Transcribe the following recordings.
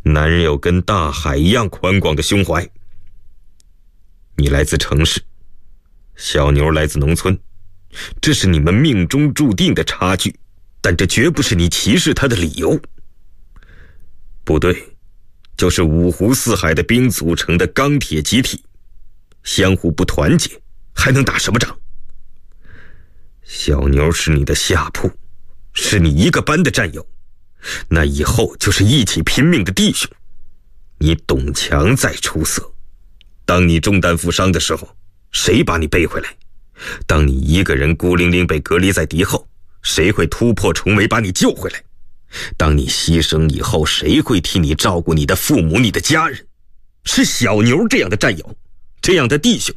男人有跟大海一样宽广的胸怀。你来自城市，小牛来自农村，这是你们命中注定的差距，但这绝不是你歧视他的理由。部队就是五湖四海的兵组成的钢铁集体，相互不团结还能打什么仗？小牛是你的下铺，是你一个班的战友，那以后就是一起拼命的弟兄。你董强再出色，当你中弹负伤的时候，谁把你背回来？当你一个人孤零零被隔离在敌后，谁会突破重围把你救回来？当你牺牲以后，谁会替你照顾你的父母、你的家人？是小牛这样的战友，这样的弟兄。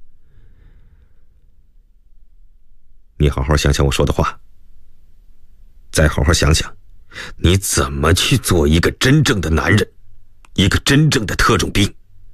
你好好想想我说的话，再好好想想你怎么去做一个真正的男人，一个真正的特种兵。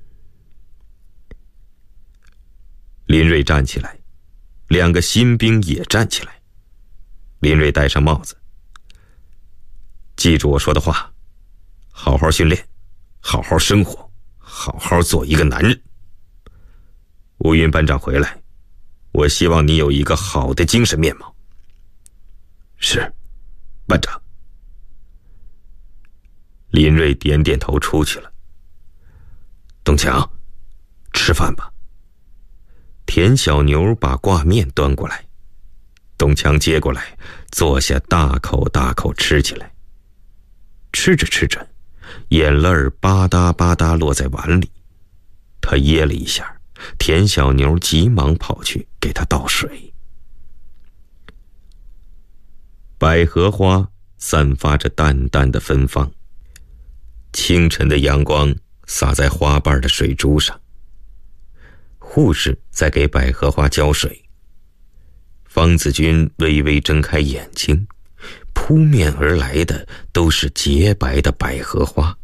林瑞站起来，两个新兵也站起来。林瑞戴上帽子，记住我说的话，好好训练，好好生活，好好做一个男人。乌云班长回来，我希望你有一个好的精神面貌。是，班长。林瑞点点头出去了。董强，吃饭吧。田小牛把挂面端过来，董强接过来，坐下大口大口吃起来。吃着吃着，眼泪儿吧嗒吧嗒落在碗里，他噎了一下，田小牛急忙跑去给他倒水。百合花散发着淡淡的芬芳，清晨的阳光洒在花瓣的水珠上。护士在给百合花浇水，方子军微微睁开眼睛，扑面而来的都是洁白的百合花。